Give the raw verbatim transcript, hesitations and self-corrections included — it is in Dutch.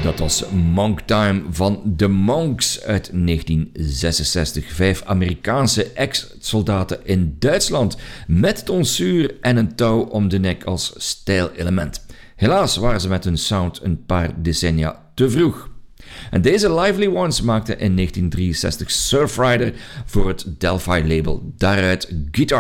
Dat was Monk Time van The Monks uit negentien zesenzestig. Vijf Amerikaanse ex-soldaten in Duitsland met tonsuur en een touw om de nek als stijlelement. Helaas waren ze met hun sound een paar decennia te vroeg. En deze Lively Ones maakten in negentien drieënzestig Surfrider voor het Delphi label. Daaruit Guitar